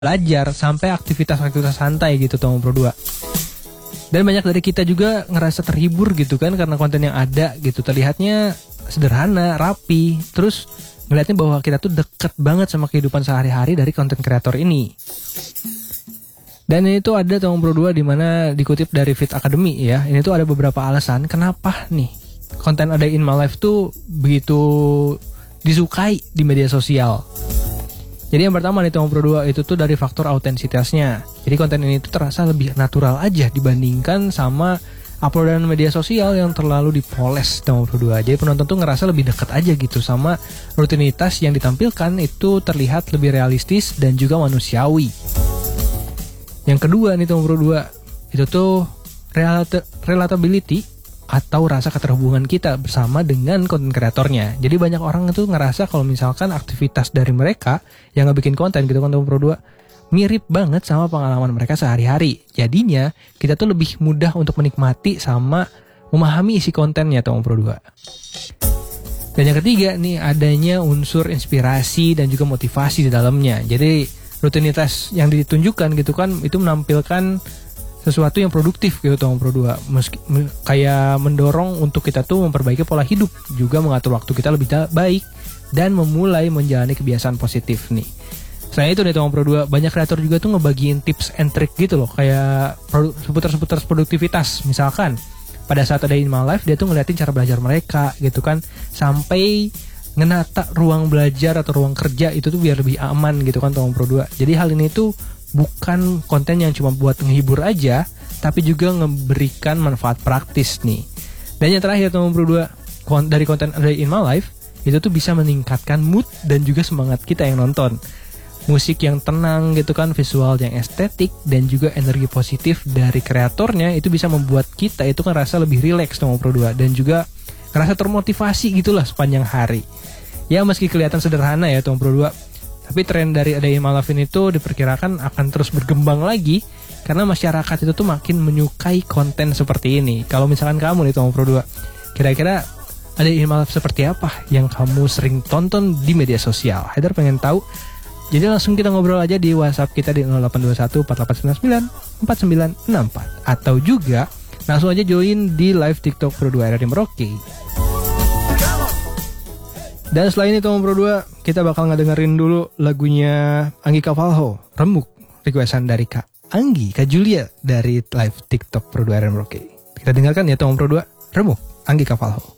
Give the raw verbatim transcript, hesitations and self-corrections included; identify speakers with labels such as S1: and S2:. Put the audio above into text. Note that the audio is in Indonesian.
S1: belajar sampai aktivitas-aktivitas santai gitu Tomong Pro dua. Dan banyak dari kita juga ngerasa terhibur gitu kan karena konten yang ada gitu, terlihatnya sederhana, rapi, terus ngeliatnya bahwa kita tuh deket banget sama kehidupan sehari-hari dari konten kreator ini. Dan ini tuh ada Tomong Pro dua di mana dikutip dari Fit Academy ya. Ini tuh ada beberapa alasan kenapa nih konten A Day in My Life tuh begitu disukai di media sosial. Jadi yang pertama nih Tomong Pro dua itu tuh dari faktor autentisitasnya. Jadi konten ini tuh terasa lebih natural aja dibandingkan sama uploadan media sosial yang terlalu dipoles Tomong Pro dua. Jadi penonton tuh ngerasa lebih dekat aja gitu sama rutinitas yang ditampilkan itu terlihat lebih realistis dan juga manusiawi. Yang kedua nih Tomong Pro dua itu tuh relata- relatability atau rasa keterhubungan kita bersama dengan konten kreatornya. Jadi banyak orang itu ngerasa kalau misalkan aktivitas dari mereka yang ngebikin konten gitu kan Tomong Pro dua mirip banget sama pengalaman mereka sehari-hari. Jadinya kita tuh lebih mudah untuk menikmati sama memahami isi kontennya Tomong Pro dua. Dan yang ketiga nih adanya unsur inspirasi dan juga motivasi di dalamnya. Jadi rutinitas yang ditunjukkan gitu kan itu menampilkan sesuatu yang produktif gitu Tomong Pro dua. Meski, me, kayak mendorong untuk kita tuh memperbaiki pola hidup, juga mengatur waktu kita lebih da- baik dan memulai menjalani kebiasaan positif nih. Selain itu nih Tomong Pro dua, banyak kreator juga tuh ngebagiin tips and trick gitu loh, kayak produ- seputar-seputar produktivitas. Misalkan pada saat ada in my life dia tuh ngeliatin cara belajar mereka gitu kan, sampai ngenata ruang belajar atau ruang kerja itu tuh biar lebih aman gitu kan Tomong Pro dua. Jadi hal ini tuh bukan konten yang cuma buat menghibur aja, tapi juga memberikan manfaat praktis nih. Dan yang terakhir Tomong Pro dua, kon- dari konten A Day in My Life itu tuh bisa meningkatkan mood dan juga semangat kita yang nonton. Musik yang tenang gitu kan, visual yang estetik, dan juga energi positif dari kreatornya itu bisa membuat kita itu kan rasa lebih rileks Tomong Pro dua dan juga ngerasa termotivasi gitulah sepanjang hari. Ya meski kelihatan sederhana ya Tomong Pro dua, tapi tren dari A Day in My Life ini tuh diperkirakan akan terus berkembang lagi karena masyarakat itu tuh makin menyukai konten seperti ini. Kalau misalkan kamu nih Tomong Pro dua, kira-kira A Day in My Life seperti apa yang kamu sering tonton di media sosial? Haidar pengen tahu. Jadi langsung kita ngobrol aja di WhatsApp kita di nol delapan dua satu empat delapan sembilan sembilan empat sembilan enam empat, atau juga langsung aja join di live TikTok Pro dua R R I Merauke. Dan setelah ini Tomong Pro dua, kita bakal ngedengerin dulu lagunya Anggi Cavalho, Remuk, requestan dari Kak Anggi, Kak Julia dari live TikTok Pro dua R R I Merauke. Kita dengarkan ya Tomong Pro dua, Remuk, Anggi Cavalho.